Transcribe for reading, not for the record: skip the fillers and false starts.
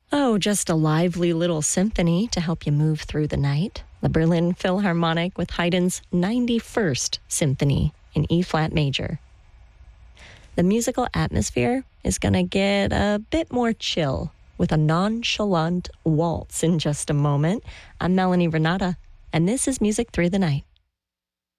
Oh, just a lively little symphony to help you move through the night. The Berlin Philharmonic with Haydn's 91st Symphony in E-flat major. The musical atmosphere is going to get a bit more chill with a nonchalant waltz in just a moment. I'm Melanie Renata, and this is Music Through the Night.